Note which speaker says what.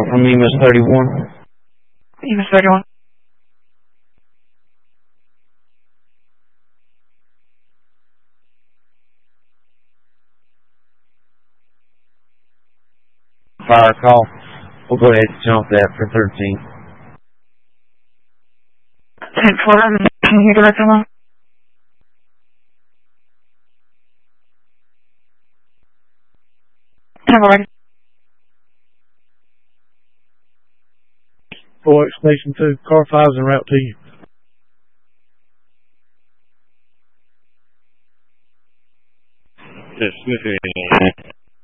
Speaker 1: Central from EMS 31.
Speaker 2: EMS 31.
Speaker 1: Fire call. We'll go ahead and jump that for 13.
Speaker 2: 10-4, can you direct along? Have already.
Speaker 3: For Station 2, car 5's en route to you.
Speaker 4: Yes, Smith.